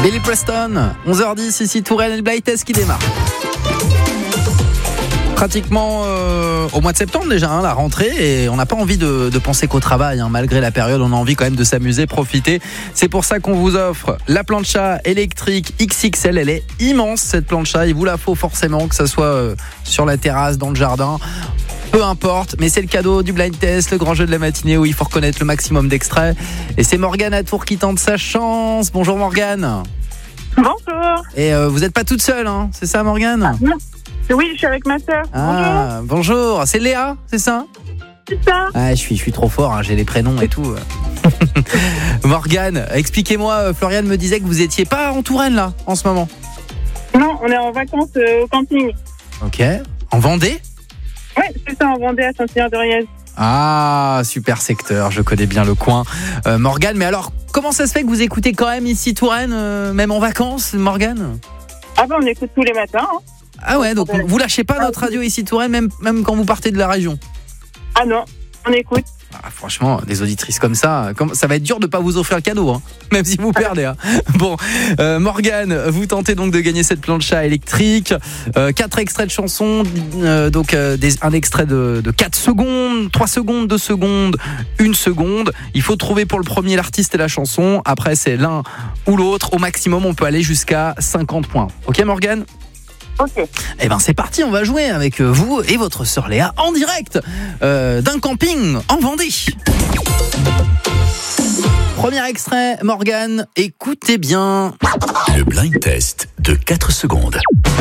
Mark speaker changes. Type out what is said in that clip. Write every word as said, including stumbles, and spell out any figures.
Speaker 1: Billy Preston, onze heures dix, ici Touraine et le blind test qui démarre. Pratiquement euh, au mois de septembre déjà, hein, la rentrée, et on n'a pas envie de, de penser qu'au travail, hein, malgré la période, on a envie quand même de s'amuser, profiter. C'est pour ça qu'on vous offre la plancha électrique X X L. Elle est immense cette plancha, il vous la faut forcément, que ça soit euh, sur la terrasse, dans le jardin. Peu importe, mais c'est le cadeau du blind test, le grand jeu de la matinée où il faut reconnaître le maximum d'extraits. Et c'est Morgane à Tours qui tente sa chance. Bonjour Morgane.
Speaker 2: Bonjour.
Speaker 1: Et euh, vous n'êtes pas toute seule, hein, c'est ça Morgane?
Speaker 2: Ah, non. Oui, je suis avec ma sœur.
Speaker 1: Ah, bonjour. bonjour. C'est Léa, c'est ça?
Speaker 2: C'est ça.
Speaker 1: Ah, je suis, je suis trop fort, hein, j'ai les prénoms et tout. Morgane, expliquez-moi, Floriane me disait que vous étiez pas en Touraine là, en ce moment.
Speaker 2: Non, on est en vacances euh, au camping.
Speaker 1: Ok. En Vendée?
Speaker 2: Oui, c'est ça, en Vendée à Saint-Cyr-de-Riez.
Speaker 1: Ah, super secteur, je connais bien le coin. Euh, Morgane, mais alors, comment ça se fait que vous écoutez quand même ici Touraine, euh, même en vacances, Morgane?
Speaker 2: Ah ben, on écoute tous les matins. Hein.
Speaker 1: Ah ouais, donc vous lâchez pas notre radio ici Touraine, même, même quand vous partez de la région?
Speaker 2: Ah non, on écoute.
Speaker 1: Ah, franchement, des auditrices comme ça, comme, ça va être dur de pas vous offrir le cadeau, hein, même si vous perdez. Hein. Bon, euh, Morgane, vous tentez donc de gagner cette plancha électrique. Euh, quatre extraits de chansons, euh, donc euh, des, un extrait de, de quatre secondes, trois secondes, deux secondes, une seconde. Il faut trouver pour le premier l'artiste et la chanson. Après, c'est l'un ou l'autre. Au maximum, on peut aller jusqu'à cinquante points. Ok, Morgane?
Speaker 2: Ok.
Speaker 1: Eh ben c'est parti, on va jouer avec vous et votre sœur Léa en direct euh, d'un camping en Vendée. Premier extrait, Morgane, écoutez bien.
Speaker 3: Le blind test de quatre secondes.